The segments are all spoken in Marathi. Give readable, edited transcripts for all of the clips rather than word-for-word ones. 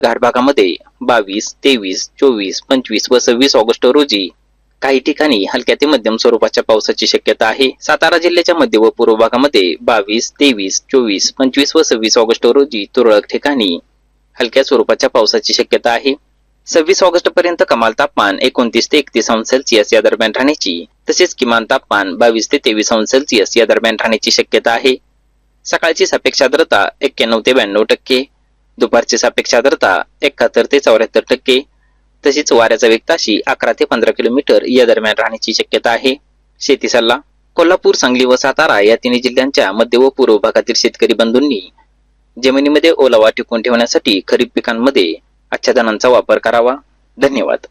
घाटभागामध्ये 22, 23, 24, 25 व 26 ऑगस्ट रोजी काही ठिकाणी हलक्या ते मध्यम स्वरूपाच्या पावसाची शक्यता आहे. सातारा जिल्ह्याच्या मध्य व पूर्व भागामध्ये 22, 23, 24, 25 व 26 ऑगस्ट रोजी तुरळक ठिकाणी हलक्या स्वरूपाच्या पावसाची शक्यता आहे. 26 ऑगस्ट पर्यंत कमाल तापमान 29 ते 31 अंश सेल्सिअस या दरम्यान राहण्याची तसेच किमान तापमान 22 ते 23 अंश सेल्सिअस या दरम्यान राहण्याची शक्यता आहे. सकाळची सापेक्ष आर्द्रता 91 ते 92%, दुपारची सापेक्ष आर्द्रता 71 ते 74%, तसेच वाऱ्याचा वेग ताशी 11 ते 15 किलोमीटर या दरम्यान राहण्याची शक्यता आहे. शेती सल्ला. कोल्हापूर, सांगली व सातारा या तिन्ही जिल्ह्यांच्या मध्य व पूर्व भागातील शेतकरी बंधूंनी जमिनीमध्ये ओलावा टिकवून ठेवण्यासाठी खरीप पिकांमध्ये आच्छादनांचा वापर करावा. धन्यवाद.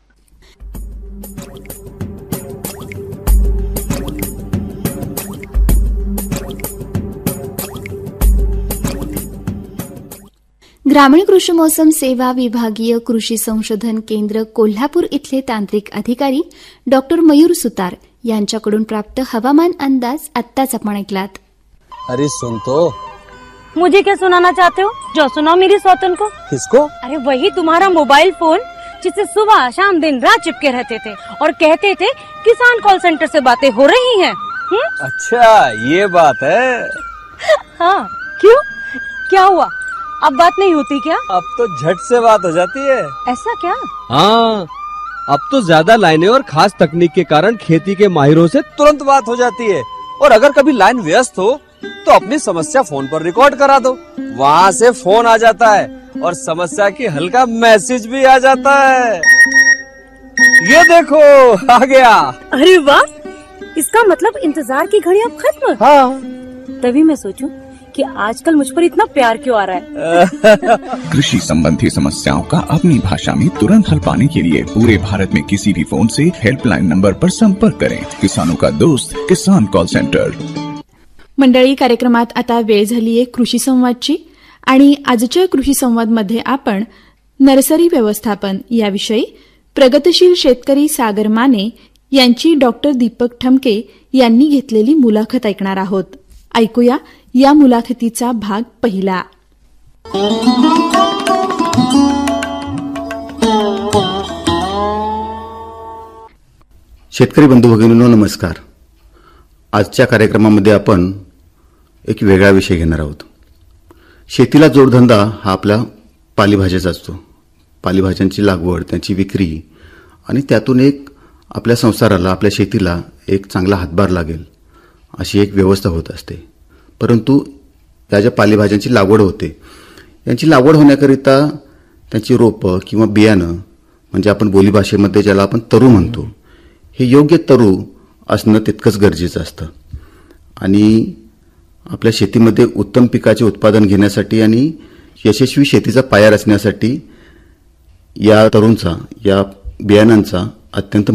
ग्रामीण कृषी मोसम सेवा विभागीय कृषी संशोधन केंद्र कोल्हापूर इथले तांत्रिक अधिकारी डॉक्टर मयूर सुतार यांच्याकडून प्राप्त हवामान अंदाज आत्ताच आपण ऐकलात. अरे सुन तो. मुझे क्या सुनाना चाहते हो? जो सुनाओ मेरी सौतन को. किसको? अरे वही तुम्हारा मोबाइल फोन जिससे सुबह शाम दिन रात चिपके रहते थे और कहते थे किसान कॉल सेंटर से बातें हो रही हैं. अच्छा ये बात है. हाँ क्यों, क्या हुआ? अब बात नहीं होती क्या? अब तो झट से बात हो जाती है. ऐसा क्या? हाँ, अब तो ज्यादा लाइनें और खास तकनीक के कारण खेती के माहिरों से तुरंत बात हो जाती है. और अगर कभी लाइन व्यस्त हो तो अपनी समस्या फोन पर रिकॉर्ड करा दो, वहाँ से फोन आ जाता है और समस्या की हल का मैसेज भी आ जाता है. ये देखो आ गया. अरे वाह, इसका मतलब इंतजार की घड़ी अब खत्म. हाँ. तभी मैं सोचूं कि आजकल मुझ पर इतना प्यार क्यों आ रहा है. कृषि संबंधी समस्याओं का अपनी भाषा में तुरंत हल पाने के लिए पूरे भारत में किसी भी फोन से हेल्पलाइन नंबर पर संपर्क करें. किसानों का दोस्त किसान कॉल सेंटर. मंडळी, कार्यक्रमात आता वेळ झाली आहे कृषी संवादची आणि आजच्या कृषी संवाद मध्ये आपण नर्सरी व्यवस्थापन याविषयी प्रगतशील शेतकरी सागर माने यांची डॉक्टर दीपक ठमके यांनी घेतलेली मुलाखत ऐकणार आहोत. ऐकूया या मुलाखतीचा भाग पहिला. शेतकरी बंधू भगिनींनो नमस्कार. आजच्या कार्यक्रमामध्ये आपण एक वेगळा विषय घेणार आहोत. शेतीला जोडधंदा हा आपला पालेभाज्याचा असतो. पालेभाज्यांची लागवड, त्यांची विक्री आणि त्यातून एक आपल्या संसाराला, आपल्या शेतीला एक चांगला हातभार लागेल अशी एक व्यवस्था होत असते. परंतु त्या ज्या पालेभाज्यांची लागवड होते, यांची लागवड होण्याकरिता त्यांची रोपं किंवा बियाणं म्हणजे आपण बोलीभाषेमध्ये ज्याला आपण तरू म्हणतो, हे योग्य तरू असणं तितकंच गरजेचं असतं. आणि आपल्या शेतीमध्ये उत्तम पिकाचे उत्पादन घेण्यासाठी आणि यशस्वी शेतीचा पाया रचण्यासाठी या तरूंचा, या बियाणांचा अत्यंत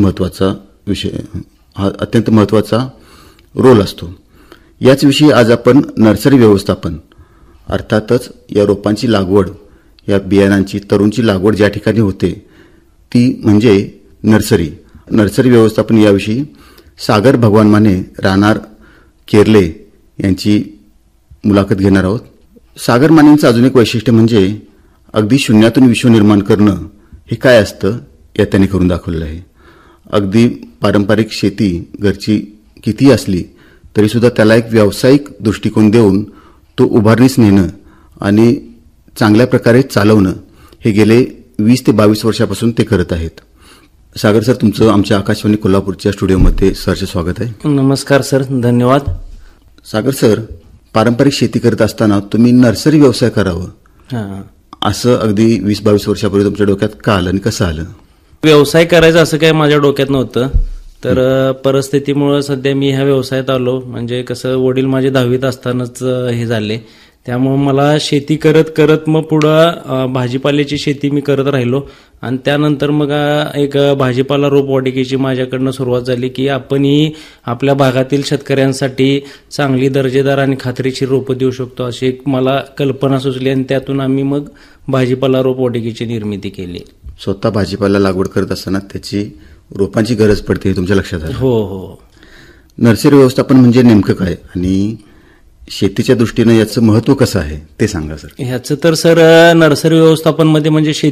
महत्त्वाचा रोल असतो. याच विषयी आज आपण नर्सरी व्यवस्थापन अर्थातच या रोपांची लागवड, या बियाणांची, तरूंची लागवड ज्या ठिकाणी होते ती म्हणजे नर्सरी व्यवस्थापन याविषयी सागर भगवान माने, राहणार केरले यांची मुलाखत घेणार आहोत. सागर मानेंचं अजून एक वैशिष्ट्य म्हणजे अगदी शून्यातून विश्व निर्माण करणं हे काय असतं या त्यांनी करून दाखवलेलं आहे. अगदी पारंपरिक शेती घरची किती असली तरीसुद्धा त्याला एक व्यावसायिक दृष्टिकोन देऊन तो उभारणीस नेणं आणि चांगल्या प्रकारे चालवणं हे गेले 20 ते 22 वर्षापासून ते करत आहेत. सागर सर, तुमचं आमच्या आकाशवाणी कोल्हापूरच्या स्टुडिओमध्ये सरचे स्वागत आहे. नमस्कार सर, धन्यवाद. सागर सर, पारंपरिक शेती करत असताना तुम्ही नर्सरी व्यवसाय करावं असं अगदी 20-22 वर्षापूर्वी तुमच्या डोक्यात का आलं आणि कसं आलं? व्यवसाय करायचा असं काही माझ्या डोक्यात नव्हतं. तर परिस्थितीमुळे सध्या मी ह्या व्यवसायात आलो. म्हणजे कसं, वडील माझे 10वीत असतानाच हे झाले, त्यामुळे मला शेती करत करत मग पुढं भाजीपाल्याची शेती मी करत राहिलो. आणि त्यानंतर मग एक भाजीपाला रोपवाटिकेची माझ्याकडनं सुरुवात झाली की आपणही आपल्या भागातील शेतकऱ्यांसाठी चांगली दर्जेदार आणि खात्रीशीर रोपं देऊ शकतो अशी एक मला कल्पना सुचली. आणि त्यातून आम्ही मग भाजीपाला रोपवाटिकेची निर्मिती केली. स्वतः भाजीपाला लागवड करत असताना त्याची रोपांची गरज पडते हे तुमच्या लक्षात आलं? हो. नर्सरी व्यवस्थापन म्हणजे नेमकं काय आणि शेतीच्या दृष्टीनं याचं महत्व कसं आहे ते सांगा सर. ह्याचं तर सर, नर्सरी व्यवस्थापन मध्ये म्हणजे